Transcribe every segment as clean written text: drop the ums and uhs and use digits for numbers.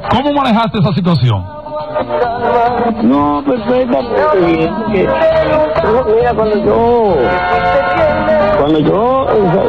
¿Cómo manejaste esa situación? No, perfectamente bien. Mira, cuando yo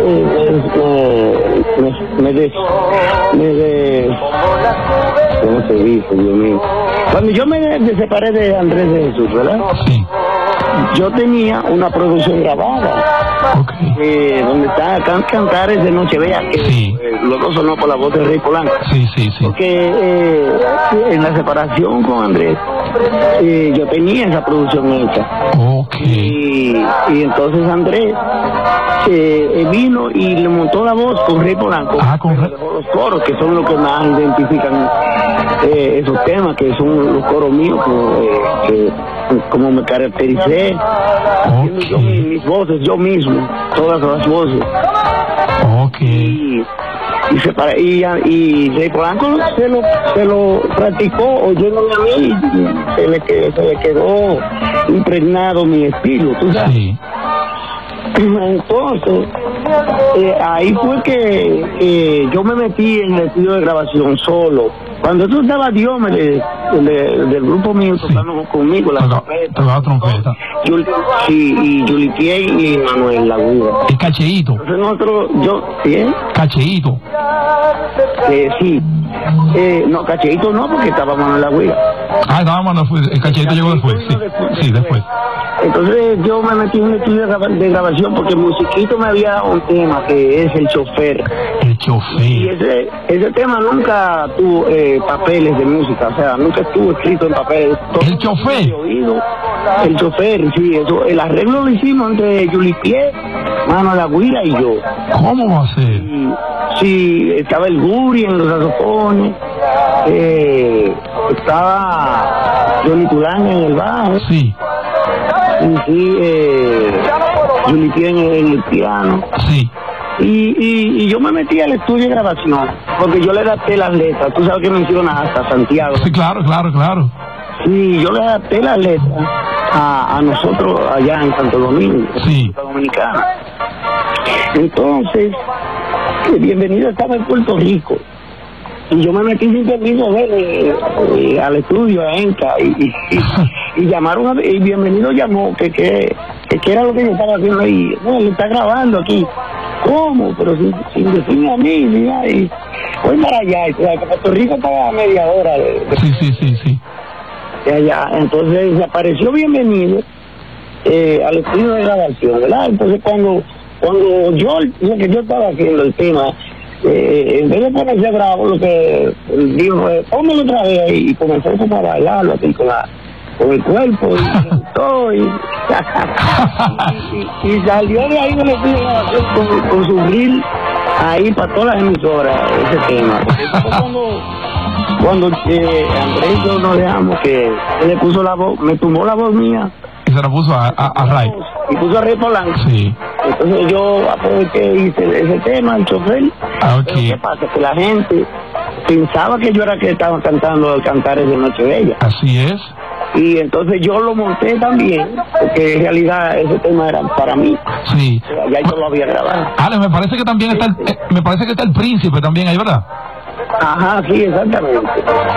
¿cómo se dice, Dios mío? Cuando yo me separé de Andrés de Jesús, ¿verdad? Sí. Yo tenía una producción grabada. Okay. Donde está Cantares de Nochevieja, que sí. Luego sonó por la voz de Rey Polanco. Sí. Porque en la separación con Andrés, yo tenía esa producción hecha. Okay. Y entonces Andrés vino y le montó la voz con Rey Polanco. Con los coros, que son los que más identifican esos temas, que son los coros míos, como me caractericé. Okay. Mis voces, yo mismo, todas las voces. Okay. Y Rey Polanco se lo practicó oyéndome a mí, se le quedó impregnado mi estilo, ¿tú sabes? Sí. Entonces, ahí fue que yo me metí en el estudio de grabación solo. Cuando tú estabas Diomedes, del grupo mío, tocando conmigo la trompeta. Y Julipié y Manuel Laguna. ¿Y Cacheíto? Entonces nosotros, ¿bien? Cacheíto. Sí. No, Cacheíto no, porque estaba Manuel Laguna. Estaba Manuel, el Cacheíto llegó después, sí, después. Entonces yo me metí en un estudio de grabación porque Musiquito me había dado un tema que es El Chofer. El Chofer. Y ese tema nunca tuvo papeles de música, o sea, nunca estuvo escrito en papeles. El Chofer. El Chofer, sí, eso. El arreglo lo hicimos entre Julipié, Manuel Laguna y yo. ¿Cómo va a ser? Sí, estaba el Guri en los saxofones, estaba Johnny Tulán en el bajo. Sí. Sí, Julipié en el piano. Sí. Y yo me metí al estudio de grabación, porque yo le adapté las letras. Tú sabes que menciona hasta Santiago. Sí, claro. Sí, yo le adapté las letras a nosotros allá en Santo Domingo, sí. República Dominicana. Entonces, Bienvenido estaba en Puerto Rico. Y yo me metí sin permiso de él al estudio, a ENCA, y llamaron y Bienvenido llamó que era lo que yo estaba haciendo ahí. No, le está grabando aquí. ¿Cómo? Pero sin decirme a mí, mira, y voy para allá. Y que Puerto Rico estaba a media hora Sí. de allá. Entonces apareció Bienvenido al estudio de grabación, ¿verdad? Entonces cuando yo, lo que yo estaba haciendo el tema, en vez de ponerse bravo, lo que dijo fue, póngalo otra vez ahí, y comenzó como a bailarlo así con el cuerpo y todo, y salió de ahí del estudio de grabación con su reel ahí para todas las emisoras, ese tema. Cuando Andrés y yo nos dejamos, que él le puso la voz, me tumbó la voz mía. Y se la puso a Ray. Y puso a Rey Polanco. Sí. Entonces yo aproveché y hice ese tema, El Chofer. Okay. Pero ¿qué pasa? Que la gente pensaba que yo era que estaba cantando Cantares de Nochevieja. Así es. Y entonces yo lo monté también, porque en realidad ese tema era para mí. Sí. O sea, ya yo lo había grabado. Ale, me parece que también está el Príncipe también ahí, ¿verdad? Ajá, sí, exactamente.